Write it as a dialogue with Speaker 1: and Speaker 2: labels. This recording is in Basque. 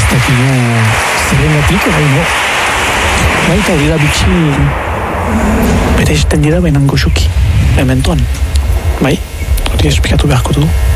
Speaker 1: dakigu zerengatik, oraino. Baita hori da bitxi bere esten dira baina goxuki, mementoan. Bai, hori esplikatu beharko du.